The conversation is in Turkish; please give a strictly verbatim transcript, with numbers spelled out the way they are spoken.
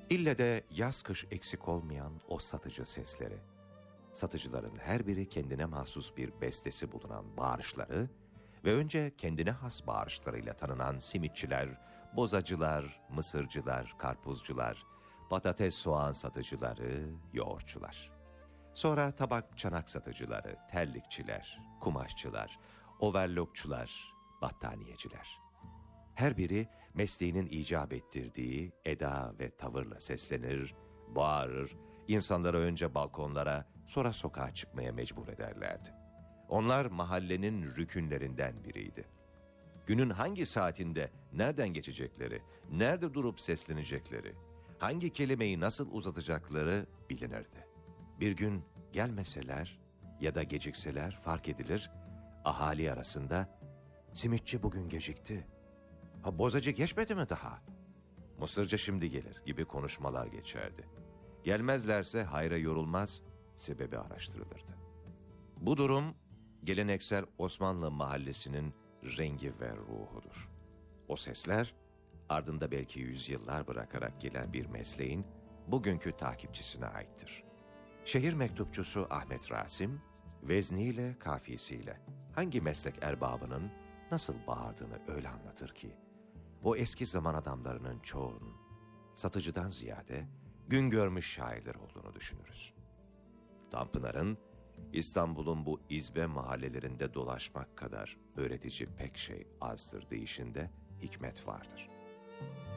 İlle de yaz kış eksik olmayan o satıcı sesleri. Satıcıların her biri kendine mahsus bir bestesi bulunan bağırışları ve önce kendine has bağırışlarıyla tanınan simitçiler, bozacılar, mısırcılar, karpuzcular, patates soğan satıcıları, yoğurtçular. Sonra tabak çanak satıcıları, terlikçiler, kumaşçılar, overlockçular, battaniyeciler. Her biri mesleğinin icap ettirdiği eda ve tavırla seslenir, bağırır, insanları önce balkonlara, sonra sokağa çıkmaya mecbur ederlerdi. Onlar mahallenin rükünlerinden biriydi. Günün hangi saatinde nereden geçecekleri, nerede durup seslenecekleri, hangi kelimeyi nasıl uzatacakları bilinirdi. Bir gün gelmeseler ya da gecikseler fark edilir, ahali arasında "Simitçi bugün gecikti. Ha, bozacı geçmedi mi daha? Mısırcı şimdi gelir" gibi konuşmalar geçerdi. Gelmezlerse hayra yorulmaz, sebebi araştırılırdı. Bu durum geleneksel Osmanlı mahallesinin rengi ve ruhudur. O sesler ardında belki yüzyıllar bırakarak gelen bir mesleğin bugünkü takipçisine aittir. Şehir mektupçusu Ahmet Rasim, vezniyle, kafiyesiyle hangi meslek erbabının nasıl bağırdığını öyle anlatır ki, o eski zaman adamlarının çoğunun satıcıdan ziyade gün görmüş şairler olduğunu düşünürüz. Tanpınar'ın İstanbul'un bu izbe mahallelerinde dolaşmak kadar öğretici pek şey azdır deyişinde hikmet vardır.